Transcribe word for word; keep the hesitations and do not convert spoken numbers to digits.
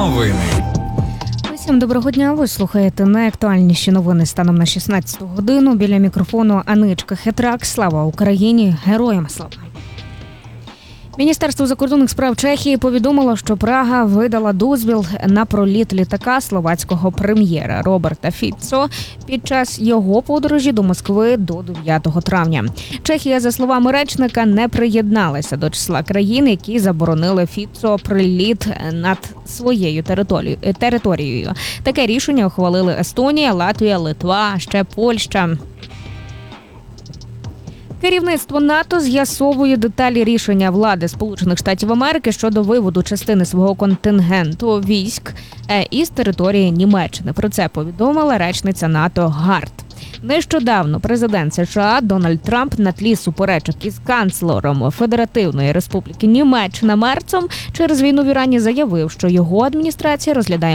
Новини. Всім доброго дня. Ви слухаєте найактуальніші новини станом на шістнадцяту годину. Біля мікрофону Аничка Хитрак. Слава Україні! Героям слава! Міністерство закордонних справ Чехії повідомило, що Прага видала дозвіл на проліт літака словацького прем'єра Роберта Фіцо під час його подорожі до Москви до дев'ятого травня. Чехія, за словами речника, не приєдналася до числа країн, які заборонили Фіцо приліт над своєю територією. Таке рішення ухвалили Естонія, Латвія, Литва, ще Польща. Керівництво НАТО з'ясовує деталі рішення влади Сполучених Штатів Америки щодо виводу частини свого контингенту військ із території Німеччини. Про це повідомила речниця НАТО Гард. Нещодавно президент США Дональд Трамп на тлі суперечок із канцлером Федеративної Республіки Німеччина Мерцом через війну в Ірані заявив, що його адміністрація розглядає